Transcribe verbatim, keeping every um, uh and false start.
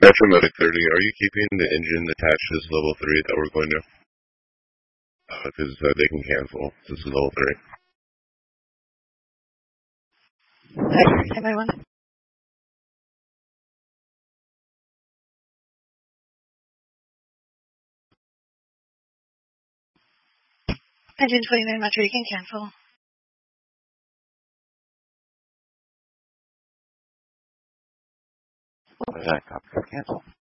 Metromedic thirty, are you keeping the engine attached to this level three that we're going to? Because uh, uh, they can cancel. This is level three. Hi, everyone. Engine twenty-nine Metro, you can cancel. What was that? Copy, cancel.